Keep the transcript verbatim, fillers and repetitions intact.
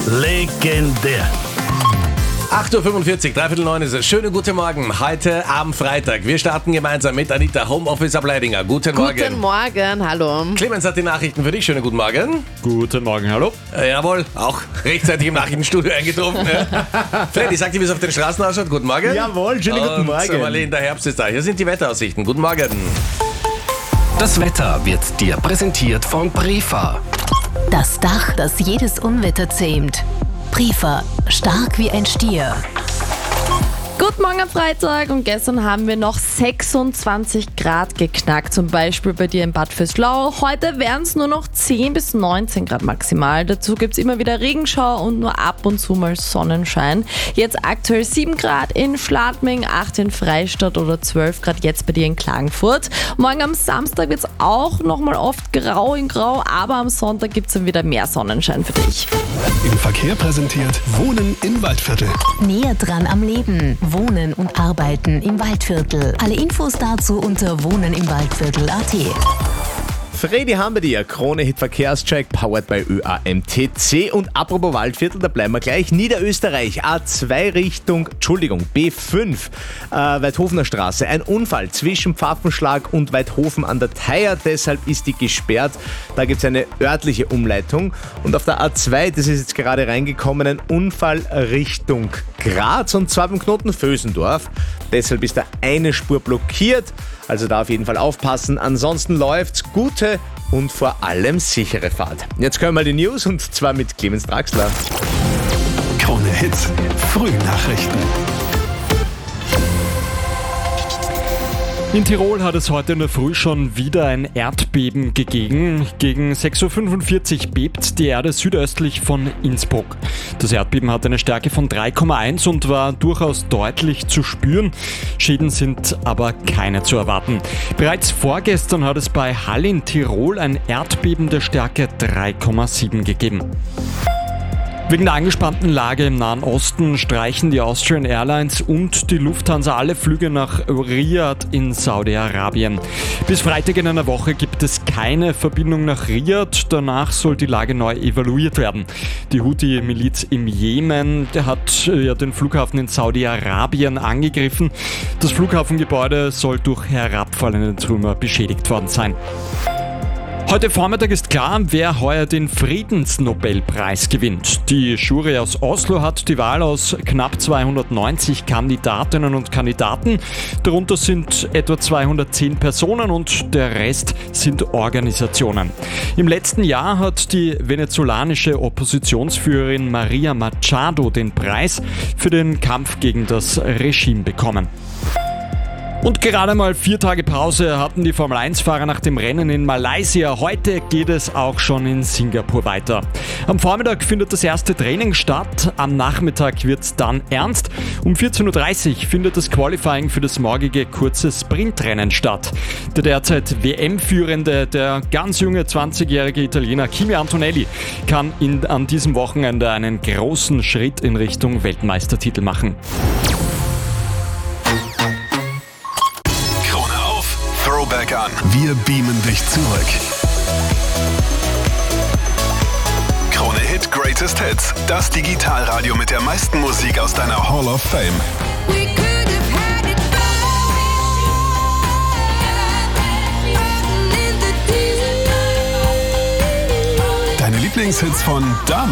Legendär. acht Uhr fünfundvierzig, dreiviertel neun ist es. Schönen guten Morgen, heute am Freitag. Wir starten gemeinsam mit Anita, Homeoffice Ableidinger. Guten Morgen. Guten Morgen, hallo. Clemens hat die Nachrichten für dich. Schönen guten Morgen. Guten Morgen, hallo. Äh, jawohl, auch rechtzeitig im Nachrichtenstudio eingetroffen. Ja. Freddy, sag dir, wie es auf den Straßen ausschaut. Guten Morgen. Jawohl, schönen guten Und Morgen. Marlene, der Herbst ist da. Hier sind die Wetteraussichten. Guten Morgen. Das Wetter wird dir präsentiert von Prefa. Das Dach, das jedes Unwetter zähmt. Prefa, stark wie ein Stier. Guten Morgen am Freitag und gestern haben wir noch sechsundzwanzig Grad geknackt, zum Beispiel bei dir in Bad Vöslau. Heute wären es nur noch zehn bis neunzehn Grad maximal. Dazu gibt es immer wieder Regenschauer und nur ab und zu mal Sonnenschein. Jetzt aktuell sieben Grad in Schladming, acht in Freistadt oder zwölf Grad jetzt bei dir in Klagenfurt. Morgen am Samstag wird es auch nochmal oft grau in grau, aber am Sonntag gibt es dann wieder mehr Sonnenschein für dich. Im Verkehr präsentiert Wohnen im Waldviertel. Näher dran am Leben. Wohnen und Arbeiten im Waldviertel. Alle Infos dazu unter wohnenimwaldviertel punkt at. Freddy haben wir dir. Krone-Hit Verkehrscheck, powered by Ö A M T C. Und apropos Waldviertel, da bleiben wir gleich. Niederösterreich, A zwei Richtung, Entschuldigung, B fünf, äh, Weidhofener Straße. Ein Unfall zwischen Pfaffenschlag und Weidhofen an der Theier, deshalb ist die gesperrt. Da gibt es eine örtliche Umleitung. Und auf der A zwei, das ist jetzt gerade reingekommen, ein Unfall Richtung Graz und zwar beim Knoten Vösendorf. Deshalb ist da eine Spur blockiert. Also da auf jeden Fall aufpassen. Ansonsten läuft's. Gute und vor allem sichere Fahrt. Jetzt können wir die News und zwar mit Clemens Draxler. Krone Hits, Frühnachrichten. In Tirol hat es heute in der Früh schon wieder ein Erdbeben gegeben. Gegen sechs Uhr fünfundvierzig bebt die Erde südöstlich von Innsbruck. Das Erdbeben hatte eine Stärke von drei Komma eins und war durchaus deutlich zu spüren. Schäden sind aber keine zu erwarten. Bereits vorgestern hat es bei Hall in Tirol ein Erdbeben der Stärke drei Komma sieben gegeben. Wegen der angespannten Lage im Nahen Osten streichen die Austrian Airlines und die Lufthansa alle Flüge nach Riyadh in Saudi-Arabien. Bis Freitag in einer Woche gibt es keine Verbindung nach Riyadh. Danach soll die Lage neu evaluiert werden. Die Houthi-Miliz im Jemen, der hat ja den Flughafen in Saudi-Arabien angegriffen. Das Flughafengebäude soll durch herabfallende Trümmer beschädigt worden sein. Heute Vormittag ist klar, wer heuer den Friedensnobelpreis gewinnt. Die Jury aus Oslo hat die Wahl aus knapp zweihundertneunzig Kandidatinnen und Kandidaten. Darunter sind etwa zweihundertzehn Personen und der Rest sind Organisationen. Im letzten Jahr hat die venezolanische Oppositionsführerin Maria Machado den Preis für den Kampf gegen das Regime bekommen. Und gerade mal vier Tage Pause hatten die Formel eins Fahrer nach dem Rennen in Malaysia. Heute geht es auch schon in Singapur weiter. Am Vormittag findet das erste Training statt, am Nachmittag wird es dann ernst. Um vierzehn Uhr dreißig findet das Qualifying für das morgige kurze Sprintrennen statt. Der derzeit W M-Führende, der ganz junge zwanzigjährige Italiener Kimi Antonelli, kann in, an diesem Wochenende einen großen Schritt in Richtung Weltmeistertitel machen. Throwback an. Wir beamen dich zurück. Krone Hit Greatest Hits. Das Digitalradio mit der meisten Musik aus deiner Hall of Fame. Deine Lieblingshits von damals.